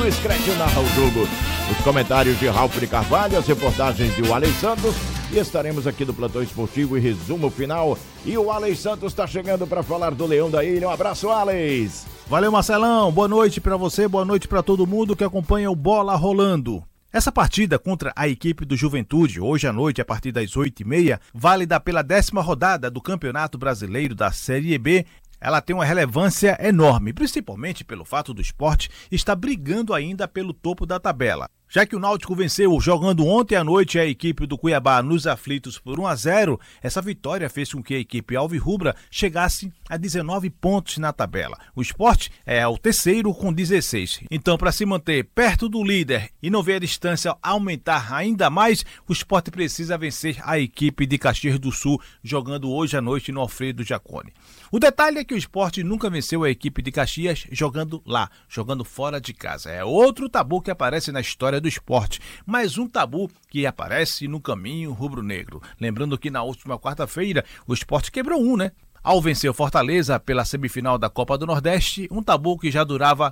Scratch narra o jogo. Os comentários de Ralf de Carvalho, as reportagens de Walley Santos. E estaremos aqui do Plantão Esportivo e resumo final. E o Walley Santos está chegando para falar do Leão da Ilha. Um abraço, Walley. Valeu, Marcelão. Boa noite para você, boa noite para todo mundo que acompanha o Bola Rolando. Essa partida contra a equipe do Juventude, hoje à noite, a partir das 8h30, válida pela 10ª rodada do Campeonato Brasileiro da Série B, ela tem uma relevância enorme, principalmente pelo fato do Sport estar brigando ainda pelo topo da tabela. Já que o Náutico venceu jogando ontem à noite a equipe do Cuiabá nos aflitos por 1-0, essa vitória fez com que a equipe alvirrubra chegasse a 19 pontos na tabela. O Sport é o terceiro com 16. Então, para se manter perto do líder e não ver a distância aumentar ainda mais, o Sport precisa vencer a equipe de Caxias do Sul jogando hoje à noite no Alfredo Jaconi. O detalhe é que o Sport nunca venceu a equipe de Caxias jogando lá, jogando fora de casa. É outro tabu que aparece na história do Sport, mais um tabu que aparece no caminho rubro-negro. Lembrando que na última quarta-feira o Sport quebrou ao vencer o Fortaleza pela semifinal da Copa do Nordeste, um tabu que já durava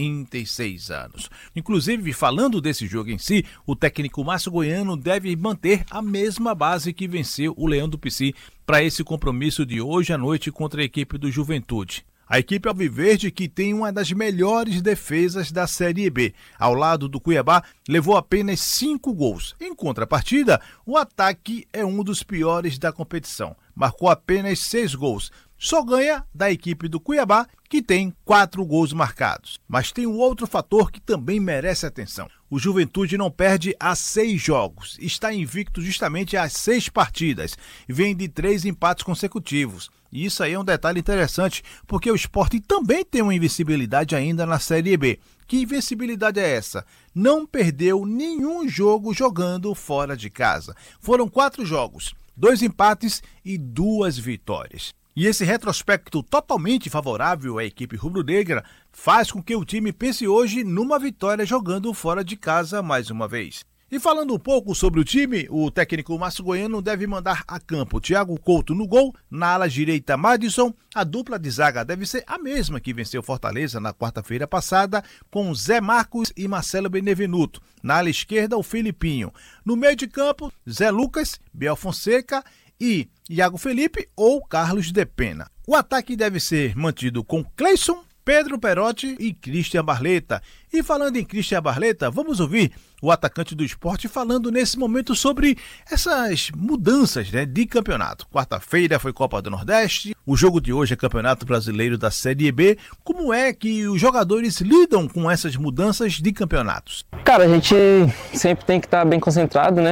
46 anos. Inclusive, falando desse jogo em si, o técnico Márcio Goiano deve manter a mesma base que venceu o Leão do Pici para esse compromisso de hoje à noite contra a equipe do Juventude. A equipe alviverde, que tem uma das melhores defesas da Série B, ao lado do Cuiabá, levou apenas 5 gols. Em contrapartida, o ataque é um dos piores da competição. Marcou apenas 6 gols. Só ganha da equipe do Cuiabá, que tem 4 gols marcados. Mas tem um outro fator que também merece atenção. O Juventude não perde há 6 jogos. Está invicto justamente há 6 partidas. Vem de 3 empates consecutivos. E isso aí é um detalhe interessante, porque o Sport também tem uma invencibilidade ainda na Série B. Que invencibilidade é essa? Não perdeu nenhum jogo jogando fora de casa. Foram 4 jogos, 2 empates e 2 vitórias. E esse retrospecto totalmente favorável à equipe rubro-negra faz com que o time pense hoje numa vitória jogando fora de casa mais uma vez. E falando um pouco sobre o time, o técnico Márcio Goiano deve mandar a campo Thiago Couto no gol, na ala direita Madison, a dupla de zaga deve ser a mesma que venceu Fortaleza na quarta-feira passada, com Zé Marcos e Marcelo Benevenuto, na ala esquerda o Felipinho, no meio de campo Zé Lucas, Biel Fonseca e Iago Felipe ou Carlos de Pena. O ataque deve ser mantido com Cleison, Pedro Perotti e Christian Barleta. E falando em Christian Barleta, vamos ouvir o atacante do Sport falando nesse momento sobre essas mudanças de campeonato. Quarta-feira foi Copa do Nordeste, o jogo de hoje é Campeonato Brasileiro da Série B. Como é que os jogadores lidam com essas mudanças de campeonatos? Cara, a gente sempre tem que estar bem concentrado,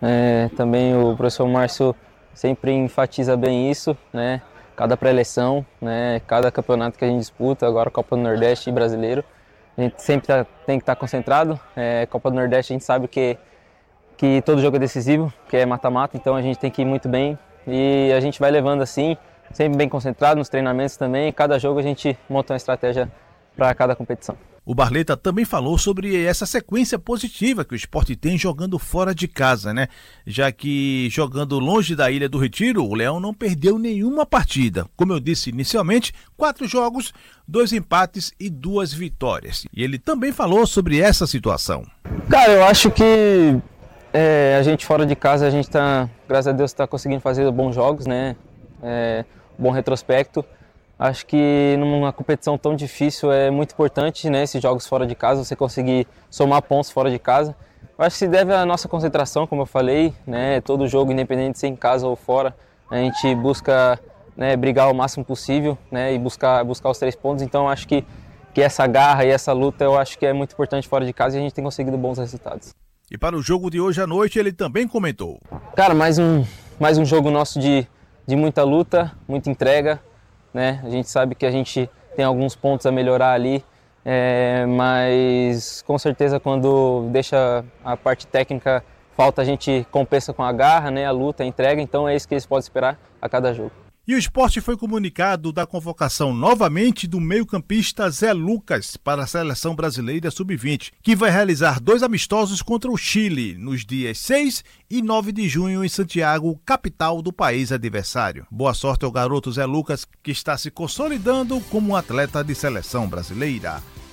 também o professor Márcio sempre enfatiza bem isso, Cada pré-eleição, cada campeonato que a gente disputa, agora Copa do Nordeste e Brasileiro, a gente sempre tem que estar concentrado. Copa do Nordeste a gente sabe que todo jogo é decisivo, que é mata-mata, então a gente tem que ir muito bem e a gente vai levando assim, sempre bem concentrado nos treinamentos também. Cada jogo a gente monta uma estratégia para cada competição. O Barleta também falou sobre essa sequência positiva que o Sport tem jogando fora de casa, Já que jogando longe da Ilha do Retiro, o Leão não perdeu nenhuma partida. Como eu disse inicialmente, 4 jogos, 2 empates e 2 vitórias. E ele também falou sobre essa situação. Cara, eu acho que a gente fora de casa, a gente tá, graças a Deus, está conseguindo fazer bons jogos, bom retrospecto. Acho que numa competição tão difícil é muito importante, esses jogos fora de casa, você conseguir somar pontos fora de casa. Eu acho que se deve à nossa concentração, como eu falei, todo jogo, independente de ser em casa ou fora, a gente busca brigar o máximo possível e buscar os 3 pontos. Então eu acho que essa garra e essa luta eu acho que é muito importante fora de casa e a gente tem conseguido bons resultados. E para o jogo de hoje à noite ele também comentou. Cara, mais um jogo nosso de muita luta, muita entrega. A gente sabe que a gente tem alguns pontos a melhorar ali, mas com certeza quando deixa a parte técnica falta, a gente compensa com a garra, a luta, a entrega, então é isso que eles podem esperar a cada jogo. E o Sport foi comunicado da convocação novamente do meio-campista Zé Lucas para a Seleção Brasileira Sub-20, que vai realizar 2 amistosos contra o Chile nos dias 6 e 9 de junho em Santiago, capital do país adversário. Boa sorte ao garoto Zé Lucas, que está se consolidando como um atleta de seleção brasileira.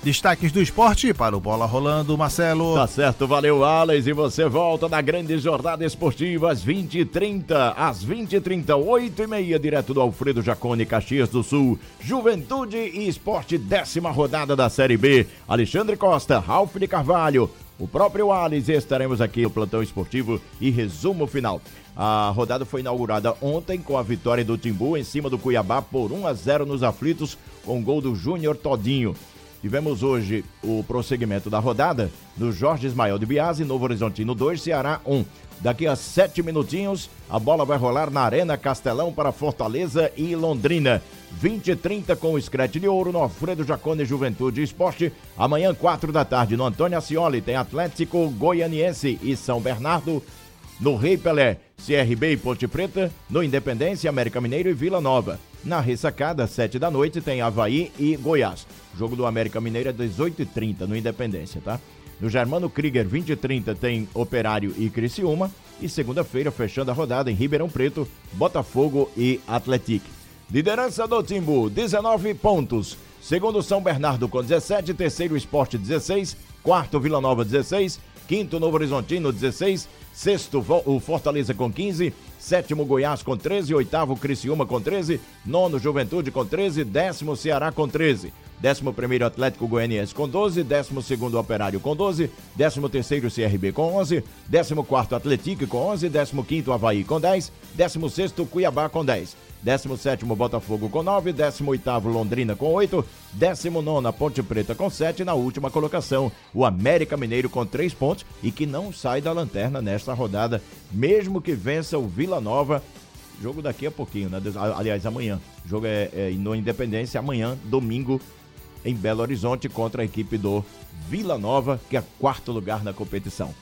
Destaques do esporte para o Bola Rolando, Marcelo. Tá certo, valeu, Alex. E você volta na grande jornada esportiva às 20h30. Às 20h30, 8h30, direto do Alfredo Jaconi, Caxias do Sul. Juventude e Esporte, 10ª rodada da Série B. Alexandre Costa, Ralf de Carvalho, o próprio Alex, e estaremos aqui no plantão esportivo e resumo final. A rodada foi inaugurada ontem com a vitória do Timbu em cima do Cuiabá por 1-0 nos aflitos, com gol do Júnior Todinho. Tivemos hoje o prosseguimento da rodada no Jorge Ismael de Biasi, Novo Horizontino 2, Ceará 1. Daqui a 7 minutinhos, a bola vai rolar na Arena Castelão para Fortaleza e Londrina. 20h30 com o Scratch de Ouro no Alfredo Jaconi, Juventude e Esporte. Amanhã, 4 da tarde, no Antônio Ascioli, tem Atlético Goianiense e São Bernardo. No Rei Pelé, CRB e Ponte Preta. No Independência, América Mineiro e Vila Nova. Na Ressacada, 7 da noite, tem Avaí e Goiás. O jogo do América Mineiro é 18h30 no Independência, tá? No Germano Krieger, 20h30, tem Operário e Criciúma. E segunda-feira, fechando a rodada em Ribeirão Preto, Botafogo e Atlético. Liderança do Timbu, 19 pontos. Segundo, São Bernardo com 17, terceiro, Esporte 16, quarto, Vila Nova 16, quinto, Novo Horizontino 16, sexto, o Fortaleza com 15, sétimo, Goiás com 13, oitavo, Criciúma com 13, nono, Juventude com 13, décimo, Ceará com 13, 11º, Atlético Goianiense com 12, 12º, Operário com 12, 13º, CRB com 11, 14º, Atlético com 11, 15º, Avaí com 10, 16º, Cuiabá com 10. 17º, Botafogo com 9, 18º, Londrina com 8, 19º, Ponte Preta com 7, na última colocação, o América Mineiro com 3 pontos e que não sai da lanterna nesta rodada, mesmo que vença o Vila Nova, jogo daqui a pouquinho, né? Aliás, amanhã, o jogo é no Independência, amanhã, domingo, em Belo Horizonte, contra a equipe do Vila Nova, que é 4º lugar na competição.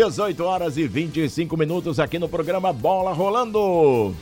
18h25 aqui no programa Bola Rolando.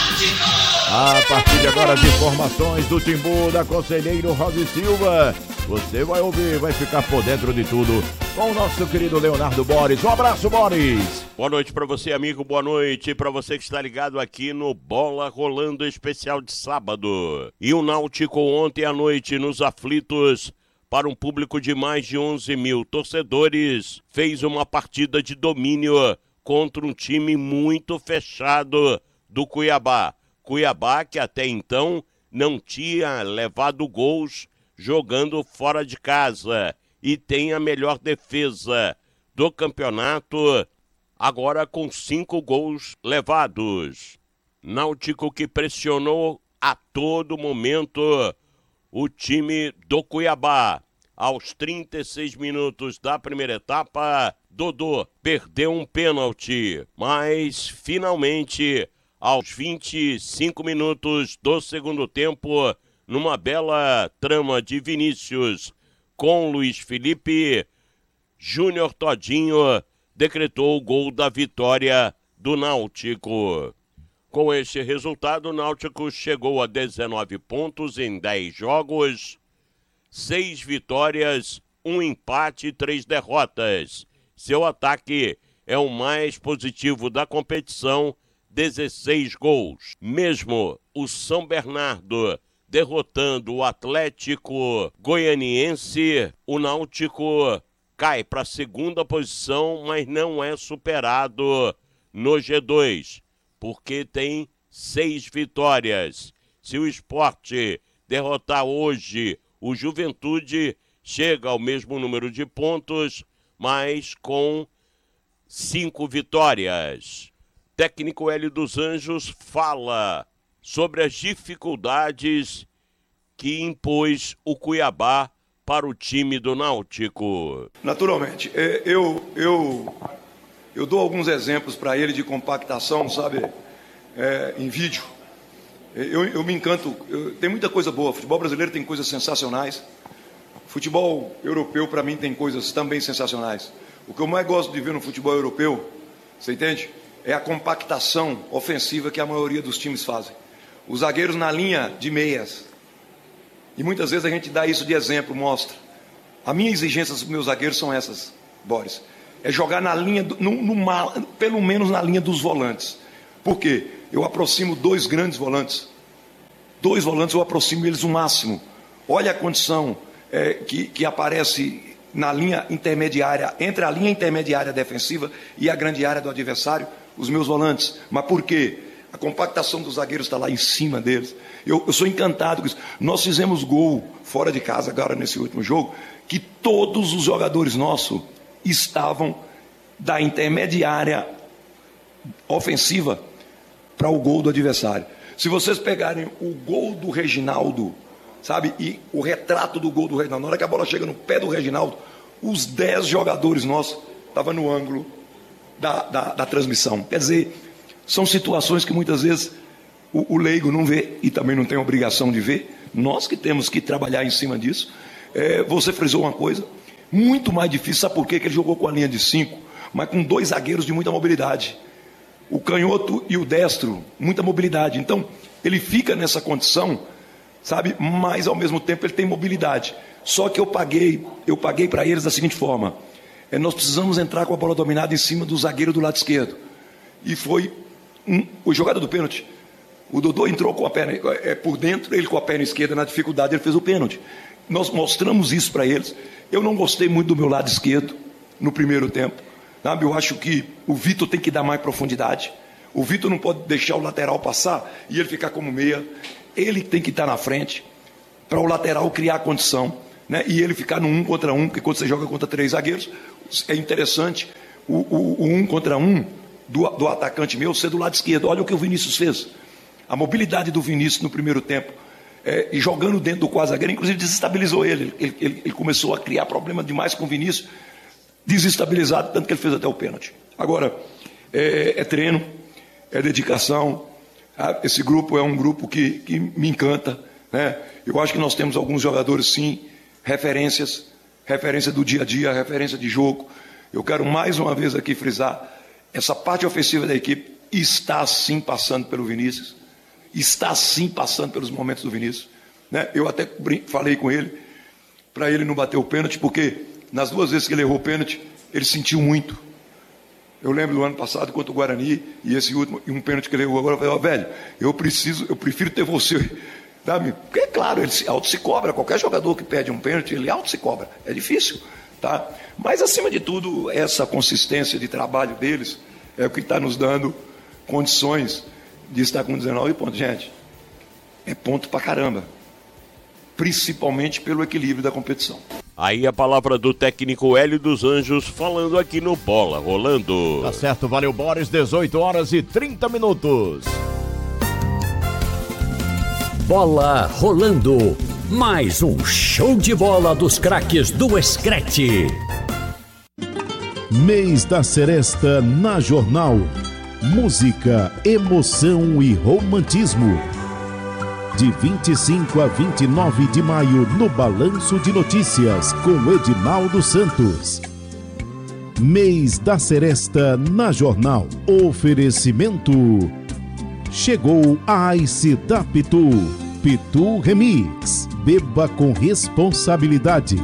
A partir de agora, as informações do Timbu, da Conselheiro Rosi Silva. Você vai ouvir, vai ficar por dentro de tudo com o nosso querido Leonardo Boris. Um abraço, Boris. Boa noite para você, amigo. Boa noite para você que está ligado aqui no Bola Rolando especial de sábado. E o Náutico ontem à noite nos aflitos, para um público de mais de 11 mil torcedores, fez uma partida de domínio contra um time muito fechado do Cuiabá. Cuiabá que até então não tinha levado gols jogando fora de casa e tem a melhor defesa do campeonato, agora com 5 gols levados. Náutico que pressionou a todo momento o time do Cuiabá. Aos 36 minutos da primeira etapa, Dodô perdeu um pênalti, mas finalmente, aos 25 minutos do segundo tempo, numa bela trama de Vinícius com Luiz Felipe, Júnior Todinho decretou o gol da vitória do Náutico. Com este resultado, o Náutico chegou a 19 pontos em 10 jogos, 6 vitórias, 1 empate e 3 derrotas. Seu ataque é o mais positivo da competição, 16 gols. Mesmo o São Bernardo derrotando o Atlético Goianiense, o Náutico cai para a 2ª posição, mas não é superado no G2, porque tem 6 vitórias. Se o Sport derrotar hoje o Juventude, chega ao mesmo número de pontos, mas com 5 vitórias. Técnico Hélio dos Anjos fala sobre as dificuldades que impôs o Cuiabá para o time do Náutico. Naturalmente, eu dou alguns exemplos para ele de compactação, sabe, em vídeo. Eu me encanto, tem muita coisa boa, o futebol brasileiro tem coisas sensacionais, futebol europeu para mim tem coisas também sensacionais. O que eu mais gosto de ver no futebol europeu, você entende? É a compactação ofensiva que a maioria dos times fazem. Os zagueiros na linha de meias. E muitas vezes a gente dá isso de exemplo, mostra. A minha exigência dos meus zagueiros são essas, Boris. É jogar na linha, pelo menos na linha dos volantes. Por quê? Eu aproximo 2 grandes volantes. 2 volantes eu aproximo eles o máximo. Olha a condição. que aparece na linha intermediária, entre a linha intermediária defensiva e a grande área do adversário, os meus volantes. Mas por quê? A compactação dos zagueiros está lá em cima deles. Eu sou encantado com isso. Nós fizemos gol fora de casa agora nesse último jogo, que todos os jogadores nossos estavam da intermediária ofensiva para o gol do adversário. Se vocês pegarem o gol do Reginaldo, sabe, e o retrato do gol do Reginaldo, na hora que a bola chega no pé do Reginaldo, os 10 jogadores nossos estavam no ângulo da transmissão. Quer dizer, são situações que muitas vezes o leigo não vê e também não tem obrigação de ver. Nós que temos que trabalhar em cima disso. Você frisou uma coisa, muito mais difícil, sabe por quê? Que ele jogou com a linha de 5, mas com 2 zagueiros de muita mobilidade. O canhoto e o destro, muita mobilidade. Então, ele fica nessa condição, sabe? Mas, ao mesmo tempo, ele tem mobilidade. Só que eu paguei para eles da seguinte forma. Nós precisamos entrar com a bola dominada em cima do zagueiro do lado esquerdo. E foi o jogada do pênalti. O Dodô entrou com a perna por dentro, ele com a perna esquerda na dificuldade, ele fez o pênalti. Nós mostramos isso para eles. Eu não gostei muito do meu lado esquerdo no primeiro tempo. Sabe? Eu acho que o Vitor tem que dar mais profundidade. O Vitor não pode deixar o lateral passar e ele ficar como meia. Ele tem que estar na frente para o lateral criar condição, né? E ele ficar no 1 contra 1, porque quando você joga contra 3 zagueiros, é interessante o 1 contra 1 do atacante meu ser do lado esquerdo. Olha o que o Vinícius fez. A mobilidade do Vinícius no primeiro tempo, e jogando dentro do quadro zagueiro, inclusive desestabilizou ele. Ele começou a criar problema demais com o Vinícius, desestabilizado, tanto que ele fez até o pênalti. Agora, é treino, é dedicação. Esse grupo é um grupo que me encanta, né? Eu acho que nós temos alguns jogadores, sim, referência do dia a dia, referência de jogo. Eu quero mais uma vez aqui frisar, essa parte ofensiva da equipe está sim passando pelo Vinícius, está sim passando pelos momentos do Vinícius, né? Eu até falei com ele, para ele não bater o pênalti, porque nas 2 vezes que ele errou o pênalti, ele sentiu muito. Eu lembro do ano passado contra o Guarani, e esse último, e um pênalti que ele errou agora, eu falei, velho, eu prefiro ter você, sabe? Porque é claro, ele auto se cobra, qualquer jogador que perde um pênalti, ele auto se cobra, é difícil, tá? Mas acima de tudo, essa consistência de trabalho deles é o que está nos dando condições de estar com 19 pontos. Gente, é ponto pra caramba, principalmente pelo equilíbrio da competição. Aí a palavra do técnico Hélio dos Anjos falando aqui no Bola Rolando. Tá certo, valeu Boris, 18h30. Bola Rolando, mais um show de bola dos craques do Screte. Mês da Seresta na Jornal. Música, emoção e romantismo. De 25 a 29 de maio, no Balanço de Notícias, com Edinaldo Santos. Mês da Seresta na Jornal. Oferecimento. Chegou a Ice da Pitu. Pitu Remix. Beba com responsabilidade.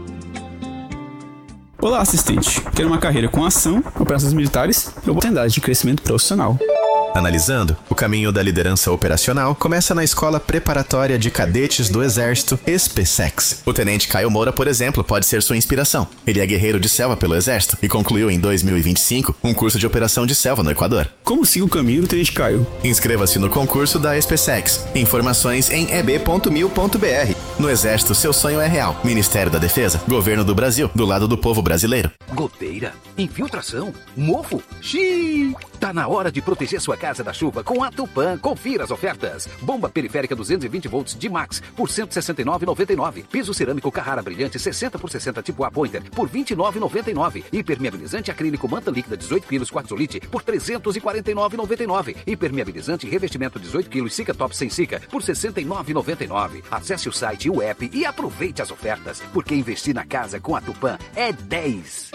Olá, assistente. Quero uma carreira com ação, operações militares e oportunidade de crescimento profissional. Analisando, o caminho da liderança operacional começa na Escola Preparatória de Cadetes do Exército, SPSEX. O Tenente Caio Moura, por exemplo, pode ser sua inspiração. Ele é guerreiro de selva pelo Exército e concluiu em 2025 um curso de operação de selva no Equador. Como siga o caminho do Tenente Caio? Inscreva-se no concurso da SPSEX. Informações em eb.mil.br. No Exército, seu sonho é real. Ministério da Defesa, Governo do Brasil, do lado do povo brasileiro. Goteira, infiltração, mofo, xiii. Tá na hora de proteger sua casa da chuva com a Tupã. Confira as ofertas. Bomba periférica 220 volts de Max por R$ 169,99. Piso cerâmico Carrara brilhante 60 por 60 tipo A Pointer por R$ 29,99. Impermeabilizante acrílico manta líquida 18 kg quartzolite por R$ 349,99. Impermeabilizante revestimento 18 kg Cica Top sem Cica por R$ 69,99. Acesse o site e o app e aproveite as ofertas, porque investir na casa com a Tupã é 10.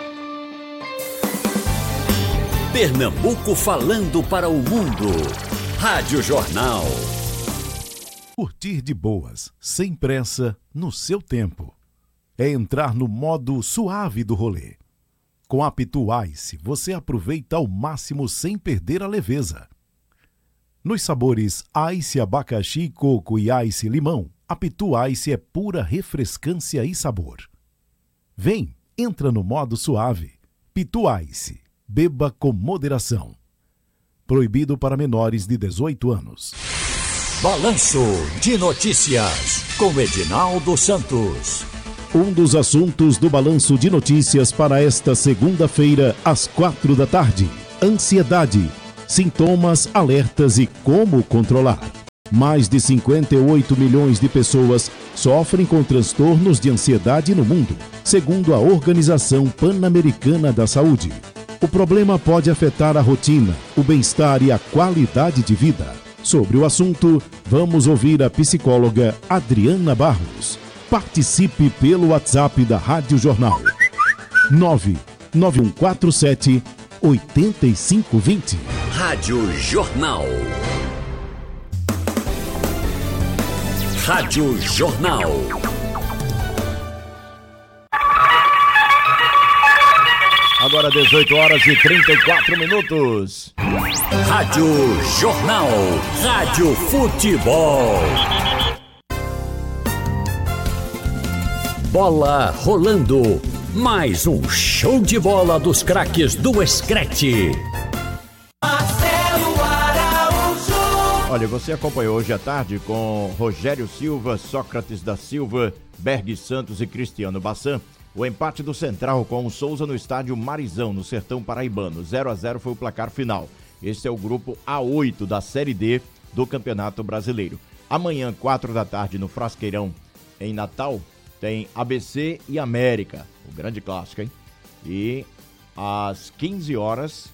Pernambuco falando para o mundo. Rádio Jornal. Curtir de boas, sem pressa, no seu tempo. É entrar no modo suave do rolê. Com a Pitu Ice, você aproveita ao máximo sem perder a leveza. Nos sabores Ice Abacaxi, Coco e Ice Limão, A Pitu Ice é pura refrescância e sabor. Vem, entra no modo suave. Pitu Ice. Beba com moderação. Proibido para menores de 18 anos. Balanço de Notícias, com Edinaldo Santos. Um dos assuntos do Balanço de Notícias para esta segunda-feira, às 4 da tarde. Ansiedade, sintomas, alertas e como controlar. Mais de 58 milhões de pessoas sofrem com transtornos de ansiedade no mundo, segundo a Organização Pan-Americana da Saúde. O problema pode afetar a rotina, o bem-estar e a qualidade de vida. Sobre o assunto, vamos ouvir a psicóloga Adriana Barros. Participe pelo WhatsApp da Rádio Jornal. 99147 8520. Rádio Jornal. Rádio Jornal. Agora 18 horas e 34 minutos. Rádio Jornal. Rádio Futebol. Bola rolando. Mais um show de bola dos craques do Screte. Olha, você acompanhou hoje à tarde com Rogério Silva, Sócrates da Silva, Berg Santos e Cristiano Bassan, o empate do Central com o Souza no estádio Marizão, no Sertão Paraibano. 0-0 foi o placar final. Este é o grupo A8 da Série D do Campeonato Brasileiro. Amanhã, 4 da tarde, no Frasqueirão, em Natal, tem ABC e América, o grande clássico, hein? E às 15 horas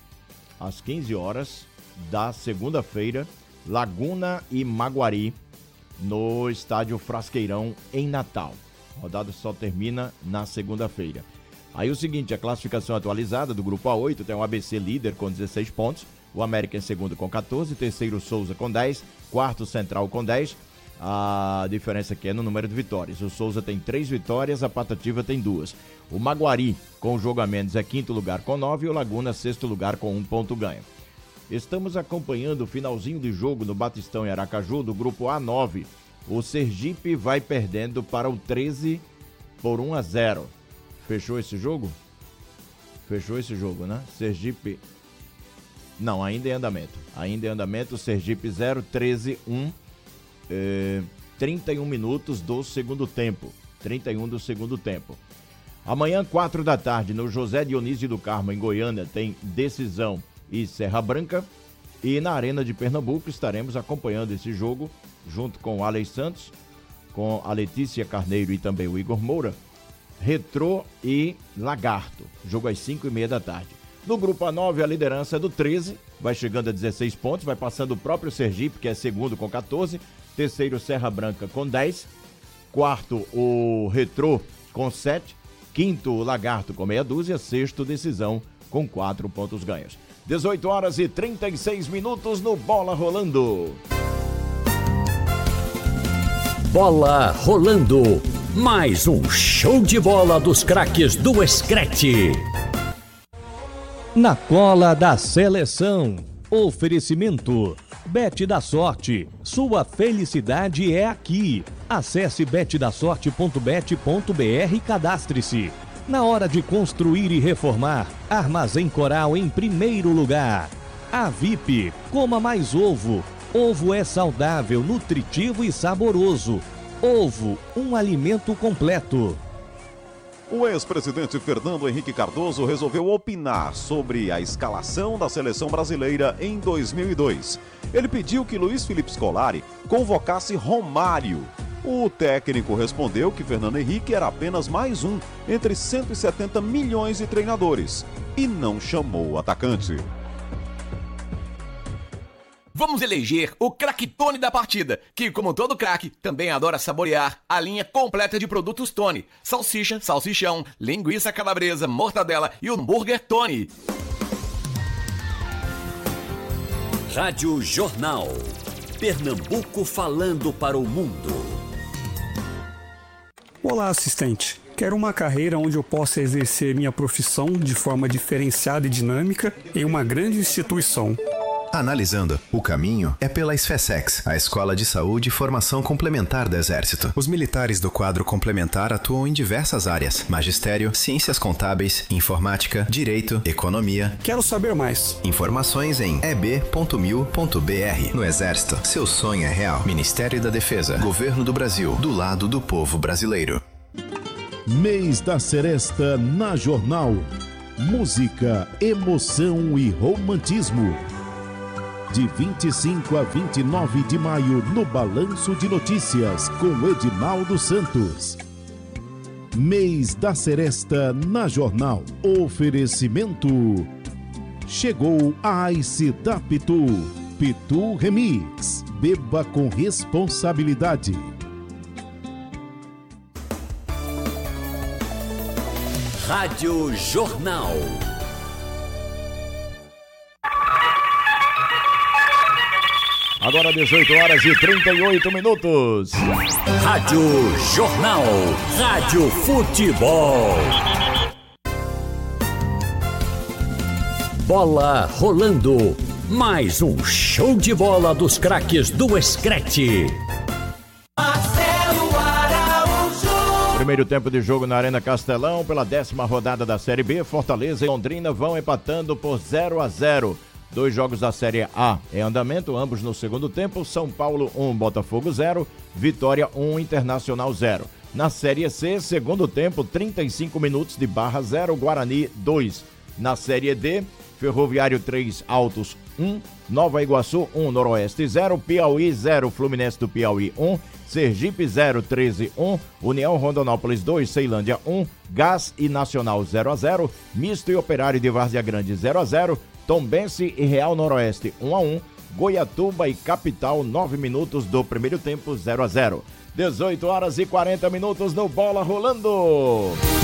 da segunda-feira, Laguna e Maguari, no estádio Frasqueirão, em Natal. A rodada só termina na segunda-feira. Aí o seguinte, a classificação atualizada do grupo A8 tem o ABC líder com 16 pontos, o América em segundo com 14, terceiro Souza com 10, quarto Central com 10. A diferença aqui é no número de vitórias. O Souza tem 3 vitórias, a Patativa tem 2. O Maguari, com o jogo a menos, é quinto lugar com 9 e o Laguna, sexto lugar com 1 ponto ganho. Estamos acompanhando o finalzinho de jogo no Batistão em Aracaju, do grupo A9. O Sergipe vai perdendo para o 13 por 1-0. Fechou esse jogo? Fechou esse jogo, né? Sergipe... Não, ainda em andamento. Sergipe 0, 13, 1. 31 minutos do segundo tempo. 31 do segundo tempo. Amanhã, 4 da tarde, no José Dionísio do Carmo, em Goiânia, tem Decisão e Serra Branca. E na Arena de Pernambuco estaremos acompanhando esse jogo, junto com o Alex Santos, com a Letícia Carneiro e também o Igor Moura, Retrô e Lagarto. Jogo às 5h30 da tarde. No grupo A9, a liderança é do 13, vai chegando a 16 pontos, vai passando o próprio Sergipe, que é segundo com 14, terceiro Serra Branca com 10, quarto o Retrô com 7, quinto o Lagarto com meia dúzia, sexto Decisão com 4 pontos ganhos. 18 horas e 36 minutos no Bola Rolando. Bola rolando. Mais um show de bola dos craques do Screte. Na cola da seleção. Oferecimento. Bet da Sorte. Sua felicidade é aqui. Acesse betdasorte.bet.br e cadastre-se. Na hora de construir e reformar, Armazém Coral em primeiro lugar. A VIP, coma mais ovo. Ovo é saudável, nutritivo e saboroso. Ovo, um alimento completo. O ex-presidente Fernando Henrique Cardoso resolveu opinar sobre a escalação da seleção brasileira em 2002. Ele pediu que Luiz Felipe Scolari convocasse Romário. O técnico respondeu que Fernando Henrique era apenas mais um entre 170 milhões de treinadores e não chamou o atacante. Vamos eleger o craque Tony da partida, que, como todo craque, também adora saborear a linha completa de produtos Tony. Salsicha, salsichão, linguiça calabresa, mortadela e hambúrguer Tony. Rádio Jornal. Pernambuco falando para o mundo. Olá, assistente. Quero uma carreira onde eu possa exercer minha profissão de forma diferenciada e dinâmica em uma grande instituição. Analisando, o caminho é pela SFSEX, a Escola de Saúde e Formação Complementar do Exército. Os militares do quadro complementar atuam em diversas áreas: magistério, ciências contábeis, informática, direito, economia. Quero saber mais. Informações em eb.mil.br. No Exército, seu sonho é real. Ministério da Defesa, Governo do Brasil, do lado do povo brasileiro. Mês da Seresta na Jornal. Música, emoção e romantismo. De 25 a 29 de maio, no Balanço de Notícias, com Edinaldo Santos. Mês da Seresta na Jornal. Oferecimento. Chegou a Ice da Pitu. Pitu Remix. Beba com responsabilidade. Rádio Jornal. Agora 18 horas e 38 minutos. Rádio Jornal. Rádio Futebol. Bola rolando. Mais um show de bola dos craques do Escrete. Primeiro tempo de jogo na Arena Castelão, pela 10ª rodada da Série B, Fortaleza e Londrina vão empatando por 0-0. 2 jogos da Série A em andamento, ambos no segundo tempo. São Paulo 1, Botafogo 0, Vitória 1, Internacional 0. Na Série C, segundo tempo, 35 minutos de Barra 0, Guarani 2. Na Série D, Ferroviário 3, Altos 1, Nova Iguaçu 1, Noroeste 0, Piauí 0, Fluminense do Piauí 1, Sergipe 0, 13 1, União Rondonópolis 2, Ceilândia 1, Gás e Nacional 0-0, Misto e Operário de Várzea Grande 0-0, Tombense e Real Noroeste 1-1, Goiatuba e Capital 9 minutos do primeiro tempo 0-0. 18 horas e 40 minutos no Bola Rolando.